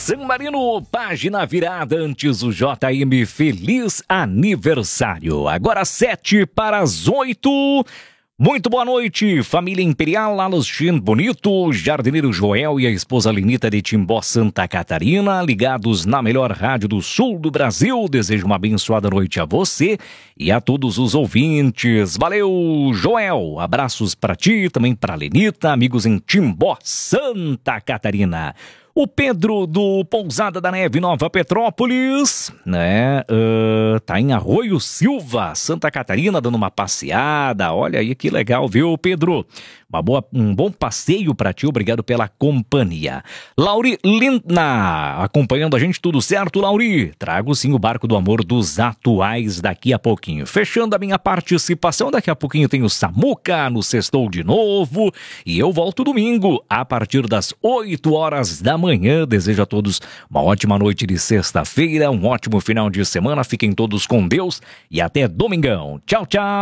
San Marino, página virada antes o JM, feliz aniversário. Agora 7:08. Muito boa noite, família Imperial, Alostin Bonito, jardineiro Joel e a esposa Lenita de Timbó, Santa Catarina, ligados na melhor rádio do sul do Brasil. Desejo uma abençoada noite a você e a todos os ouvintes. Valeu, Joel, abraços para ti, também para Lenita, amigos em Timbó, Santa Catarina. O Pedro do Pousada da Neve, Nova Petrópolis, né? Tá em Arroio Silva, Santa Catarina, dando uma passeada. Olha aí que legal, viu, Pedro? Um bom passeio pra ti, obrigado pela companhia. Lauri Lindna, acompanhando a gente, tudo certo, Lauri? Trago sim o barco do amor dos atuais daqui a pouquinho. Fechando a minha participação, daqui a pouquinho tem o Samuca no Sextou de novo. E eu volto domingo, a partir das 8 horas da manhã. Desejo a todos uma ótima noite de sexta-feira, um ótimo final de semana. Fiquem todos com Deus e até domingão. Tchau, tchau.